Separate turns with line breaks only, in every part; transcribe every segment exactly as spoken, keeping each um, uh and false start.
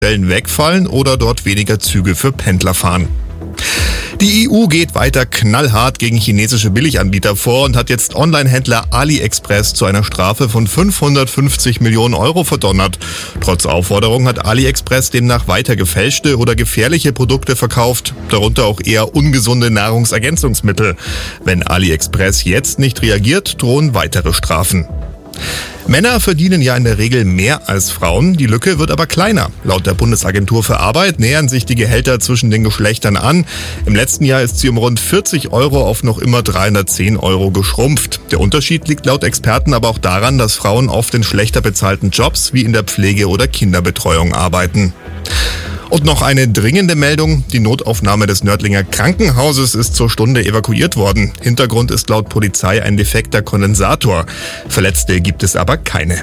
Stellen wegfallen oder dort weniger Züge für Pendler fahren. Die E U geht weiter knallhart gegen chinesische Billiganbieter vor und hat jetzt Online-Händler AliExpress zu einer Strafe von fünfhundertfünfzig Millionen Euro verdonnert. Trotz Aufforderung hat AliExpress demnach weiter gefälschte oder gefährliche Produkte verkauft, darunter auch eher ungesunde Nahrungsergänzungsmittel. Wenn AliExpress jetzt nicht reagiert, drohen weitere Strafen. Männer verdienen ja in der Regel mehr als Frauen, die Lücke wird aber kleiner. Laut der Bundesagentur für Arbeit nähern sich die Gehälter zwischen den Geschlechtern an. Im letzten Jahr ist sie um rund vierzig Euro auf noch immer dreihundertzehn Euro geschrumpft. Der Unterschied liegt laut Experten aber auch daran, dass Frauen oft in schlechter bezahlten Jobs wie in der Pflege oder Kinderbetreuung arbeiten. Und noch eine dringende Meldung. Die Notaufnahme des Nördlinger Krankenhauses ist zur Stunde evakuiert worden. Hintergrund ist laut Polizei ein defekter Kondensator. Verletzte gibt es aber keine.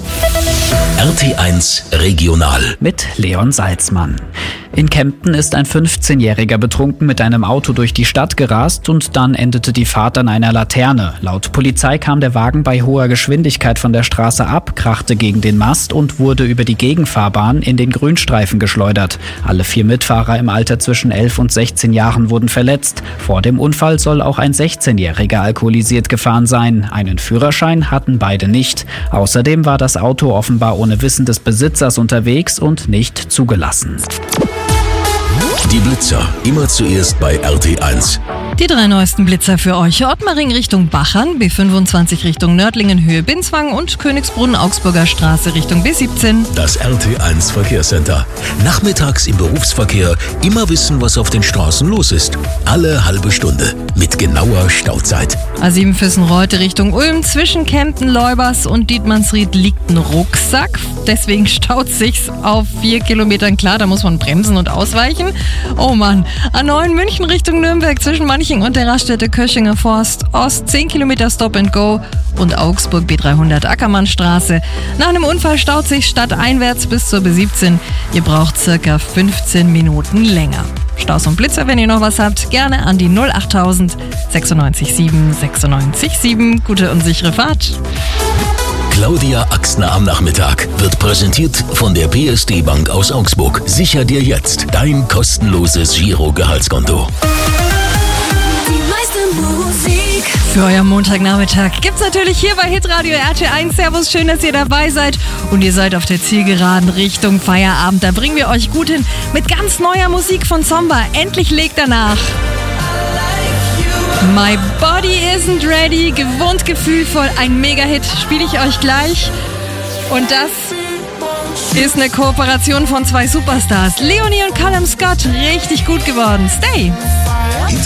R T eins Regional
mit Leon Salzmann. In Kempten ist ein fünfzehnjähriger betrunken mit einem Auto durch die Stadt gerast und dann endete die Fahrt an einer Laterne. Laut Polizei kam der Wagen bei hoher Geschwindigkeit von der Straße ab, krachte gegen den Mast und wurde über die Gegenfahrbahn in den Grünstreifen geschleudert. Alle vier Mitfahrer im Alter zwischen elf und sechzehn Jahren wurden verletzt. Vor dem Unfall soll auch ein sechzehnjähriger alkoholisiert gefahren sein. Einen Führerschein hatten beide nicht. Außerdem war das Auto offenbar ohne Wissen des Besitzers unterwegs und nicht zugelassen.
Die Blitzer, immer zuerst bei R T eins.
Die drei neuesten Blitzer für euch. Ottmaring Richtung Bachern, B fünfundzwanzig Richtung Nördlingen, Höhe Binswang und Königsbrunn, Augsburger Straße Richtung B siebzehn.
Das R T eins Verkehrscenter. Nachmittags im Berufsverkehr immer wissen, was auf den Straßen los ist. Alle halbe Stunde mit genauer Stauzeit.
A sieben Füssen-Reute Richtung Ulm, zwischen Kempten, Leubers und Dietmannsried liegt ein Rucksack. Deswegen staut sich's auf vier Kilometern. Klar, da muss man bremsen und ausweichen. Oh Mann. A neun München Richtung Nürnberg, zwischen Manching und der Raststätte Köchinger Forst Ost, zehn Kilometer Stop and Go und Augsburg B dreihundert Ackermannstraße. Nach einem Unfall staut sich stadteinwärts bis zur B siebzehn. Ihr braucht circa fünfzehn Minuten länger. Staus und Blitzer, wenn ihr noch was habt, gerne an die null achttausend sechsundneunzig sieben sechsundneunzig sieben. Gute und sichere Fahrt.
Claudia Axner am Nachmittag wird präsentiert von der P S D Bank aus Augsburg. Sicher dir jetzt dein kostenloses Giro-Gehaltskonto.
Für euer Montagnachmittag gibt's natürlich hier bei Hitradio R T eins. Servus, schön, dass ihr dabei seid und ihr seid auf der Zielgeraden Richtung Feierabend. Da bringen wir euch gut hin mit ganz neuer Musik von Zomba. Endlich legt er nach. My Body Isn't Ready, gewohnt gefühlvoll, ein Mega-Hit, spiele ich euch gleich. Und das ist eine Kooperation von zwei Superstars, Leonie und Callum Scott, richtig gut geworden. Stay!